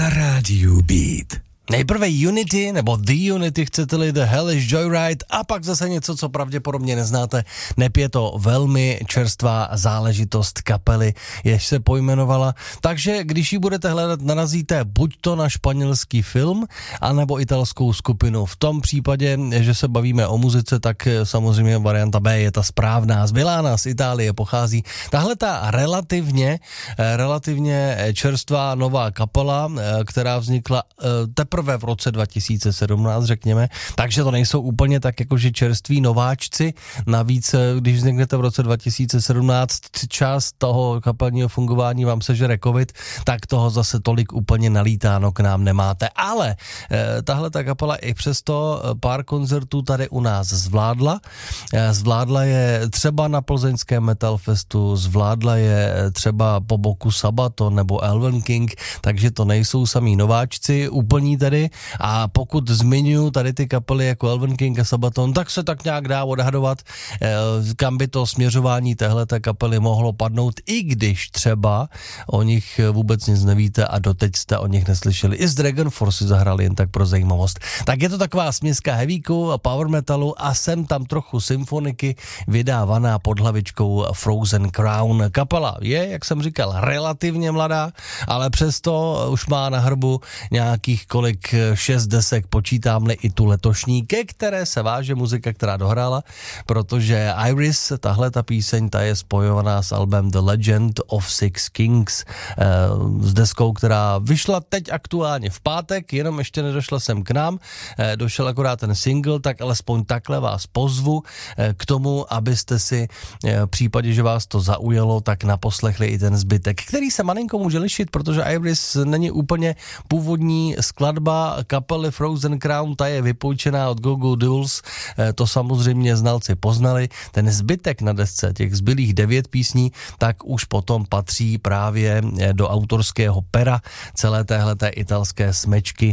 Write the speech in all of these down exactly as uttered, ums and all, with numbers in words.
na rádiu Beat. Nejprve Unity, nebo The Unity, chcete-li, The Hellish Joyride, a pak zase něco, co pravděpodobně neznáte, neb je to velmi čerstvá záležitost kapely, jež se pojmenovala. Takže když ji budete hledat, narazíte buď to na španělský film, anebo italskou skupinu. V tom případě, že se bavíme o muzice, tak samozřejmě varianta B je ta správná. Z Milána, z Itálie pochází tahle ta relativně, relativně čerstvá nová kapela, která vznikla teprve v roce dva tisíce sedmnáct, řekněme, takže to nejsou úplně tak jakože čerství nováčci. Navíc, když vzniknete v roce dva tisíce sedmnáct, část toho kapelního fungování vám sežere covid, tak toho zase tolik úplně nalítáno k nám nemáte. Ale eh, tahle ta kapela i přesto pár koncertů tady u nás zvládla. Eh, zvládla je třeba na plzeňském Metal Festu, zvládla je třeba po boku Sabaton nebo Elven King, takže to nejsou samý nováčci, úplní tady. A pokud zmiňuji tady ty kapely jako Elven King a Sabaton, tak se tak nějak dá odhadovat, eh, kam by to směřování téhleté kapely mohlo padnout, i když třeba o nich vůbec nic nevíte a doteď jste o nich neslyšeli. I z Dragon Force zahrali, jen tak pro zajímavost. Tak je to taková směska heavyku a power metalu a sem tam trochu symfoniky, vydávaná pod hlavičkou Frozen Crown. Kapela je, jak jsem říkal, relativně mladá, ale přesto už má na hrbu nějakých kolik šest desek, počítám-li i tu letošní, ke které se váže muzika, která dohrála, protože Iris, tahle ta píseň, ta je spojovaná s albem The Legend of Six Kings, eh, s deskou, která vyšla teď aktuálně v pátek, jenom ještě nedošla sem k nám, eh, došel akorát ten single, tak alespoň takhle vás pozvu eh, k tomu, abyste si eh, v případě, že vás to zaujalo, tak naposlechli i ten zbytek, který se malinko může lišit, protože Iris není úplně původní skladba kapely Frozen Crown, ta je vypůjčená od Go Go Dolls, to samozřejmě znalci poznali. Ten zbytek na desce, těch zbylých devět písní, tak už potom patří právě do autorského pera celé téhleté italské smečky,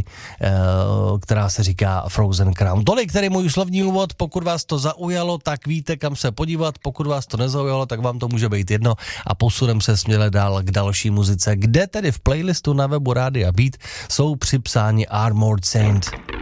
která se říká Frozen Crown. Tolik tedy můj slovní úvod, pokud vás to zaujalo, tak víte, kam se podívat, pokud vás to nezaujalo, tak vám to může být jedno a posunem se směle dál k další muzice, kde tedy v playlistu na webu Rádia Beat jsou připsáni Armored Saint.